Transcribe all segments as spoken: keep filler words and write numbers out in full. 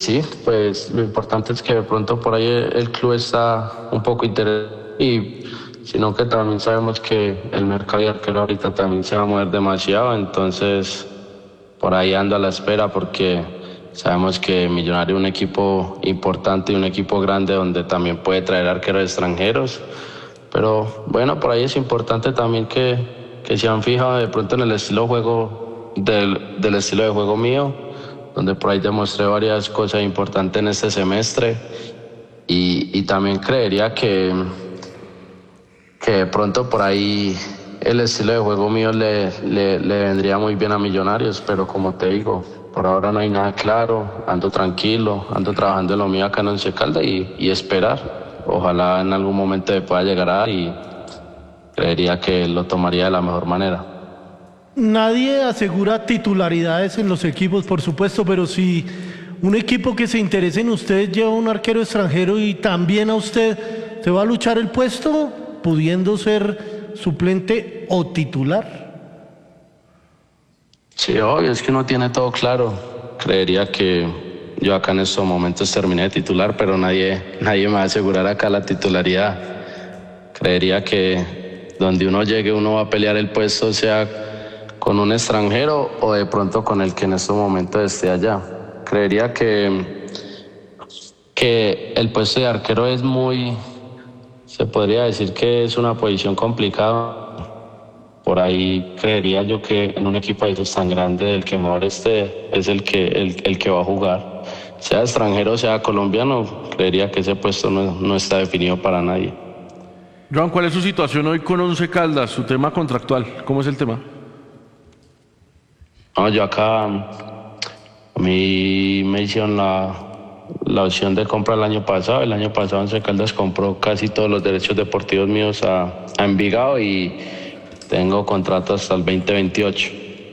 sí, pues lo importante es que de pronto por ahí el, el club está un poco interesado y sino que también sabemos que el mercado de arquero ahorita también se va a mover demasiado, entonces por ahí ando a la espera porque sabemos que Millonario es un equipo importante y un equipo grande donde también puede traer arqueros extranjeros, pero bueno, por ahí es importante también que, que se han fijado de pronto en el estilo de juego del, del estilo de juego mío, donde por ahí demostré varias cosas importantes en este semestre y, y también creería que, que de pronto por ahí el estilo de juego mío le, le, le vendría muy bien a Millonarios, pero como te digo, por ahora no hay nada claro, ando tranquilo, ando trabajando en lo mío acá en Once Caldas y, y esperar. Ojalá en algún momento me pueda llegar a y creería que lo tomaría de la mejor manera. Nadie asegura titularidades en los equipos, por supuesto, pero si un equipo que se interese en usted lleva un arquero extranjero y también a usted, ¿se va a luchar el puesto pudiendo ser suplente o titular? Sí, obvio, es que uno tiene todo claro. Creería que yo acá en estos momentos terminé de titular, pero nadie, nadie me va a asegurar acá la titularidad. Creería que donde uno llegue uno va a pelear el puesto, sea con un extranjero o de pronto con el que en estos momentos esté allá. Creería que, que el puesto de arquero es muy, se podría decir que es una posición complicada. Por ahí creería yo que en un equipo de esos tan grande el que mejor esté es el que, el, el que va a jugar. Sea extranjero, sea colombiano, creería que ese puesto no, no está definido para nadie. Joan, ¿cuál es su situación hoy con Once Caldas? Su tema contractual, ¿cómo es el tema? No, yo acá, a mí me hicieron la, la opción de compra el año pasado. El año pasado Once Caldas compró casi todos los derechos deportivos míos a, a Envigado y tengo contrato hasta el veinte veintiocho.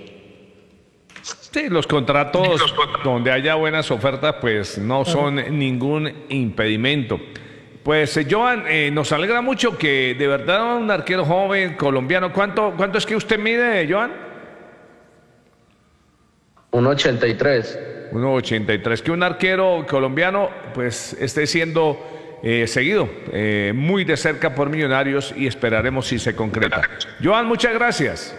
Sí, los contratos donde haya buenas ofertas pues no son ningún impedimento. Pues eh, Joan, eh, nos alegra mucho que de verdad un arquero joven colombiano, ¿cuánto, cuánto es que usted mide, Joan? uno ochenta y tres. uno ochenta y tres, que un arquero colombiano pues esté siendo eh, seguido eh, muy de cerca por Millonarios y esperaremos si se concreta. Joan, muchas gracias.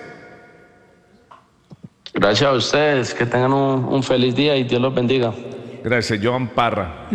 Gracias a ustedes, que tengan un, un feliz día y Dios los bendiga. Gracias, Joan Parra.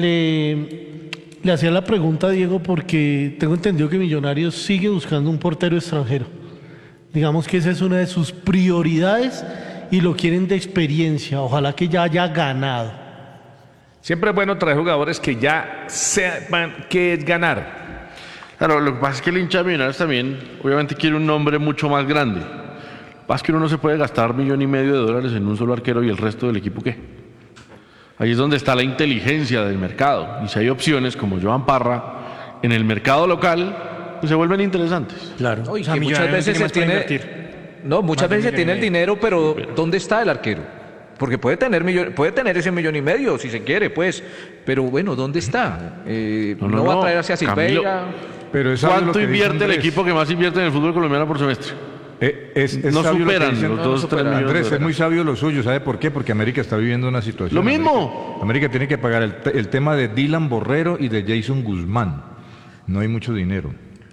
Le, le hacía la pregunta a Diego porque tengo entendido que Millonarios sigue buscando un portero extranjero. Digamos que esa es una de sus prioridades y lo quieren de experiencia, ojalá que ya haya ganado. Siempre es bueno traer jugadores que ya sepan qué es ganar. Claro, lo que pasa es que el hincha de Millonarios también obviamente quiere un nombre mucho más grande. Lo que pasa es que uno no se puede gastar millón y medio de dólares en un solo arquero y el resto del equipo ¿qué? Ahí es donde está la inteligencia del mercado. Y si hay opciones como Joan Parra en el mercado local, pues se vuelven interesantes. Claro. No, y O sea, que muchas Millonarios veces se más para tiene, invertir. no, muchas Más de veces se millón tiene y el medio. dinero, pero ¿dónde está el arquero? Porque puede tener millón, puede tener ese millón y medio si se quiere, pues, pero bueno, ¿dónde está? Eh, No, no, no, va no. a traer hacia Camilo, Silveira. Pero es sabio lo ¿Cuánto que dice invierte el Andrés. equipo que más invierte en el fútbol colombiano por semestre? Eh, es, es No sabio lo que superan dicen- los no, dos, no tres superan. millones de Andrés, es dólares. muy sabio lo suyo. ¿Sabe por qué? Porque América está viviendo una situación. Lo América- mismo. América tiene que pagar el, te- el tema de Dylan Borrero y de Jason Guzmán. No hay mucho dinero.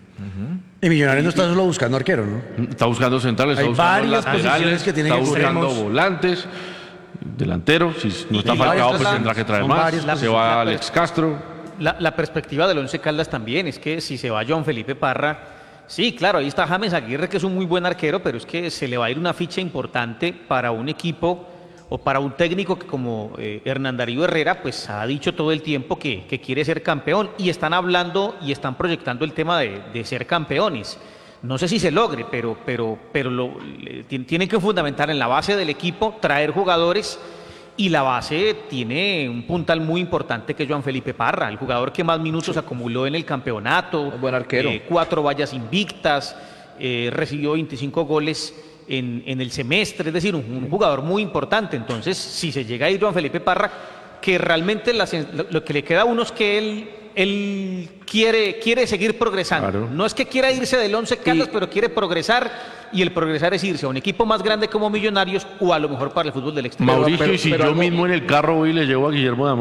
Y Millonarios no está solo buscando arquero, ¿no? Está buscando centrales, Hay está buscando varias laterales, posiciones que tienen está buscando extremos. volantes, delanteros. Si no está Y Falcao, varios pues traslados. tendrá que traer Son más. varios Se posiciones. va Alex Castro. La, la perspectiva del Once Caldas también es que si se va Joan Felipe Parra, sí, claro, ahí está James Aguirre, que es un muy buen arquero, pero es que se le va a ir una ficha importante para un equipo o para un técnico que como eh, Hernán Darío Herrera, pues ha dicho todo el tiempo que, que quiere ser campeón y están hablando y están proyectando el tema de, de ser campeones. No sé si se logre, pero, pero, pero lo, le- tien- tienen que fundamentar en la base del equipo, traer jugadores. Y la base tiene un puntal muy importante que es Joan Felipe Parra, el jugador que más minutos acumuló en el campeonato. Buen arquero. eh, cuatro vallas invictas, eh, recibió veinticinco goles en, en el semestre, es decir, un, un jugador muy importante. Entonces, si se llega a ir Joan Felipe Parra, que realmente la sen- lo, lo que le queda a uno es que él, él quiere, quiere seguir progresando. Claro. No es que quiera irse del Once Caldas, pero quiere progresar. Y el progresar es irse a un equipo más grande como Millonarios o a lo mejor para el fútbol del exterior. Mauricio, pero- y si pero yo algo- mismo en el carro voy y le llevo a Guillermo Dam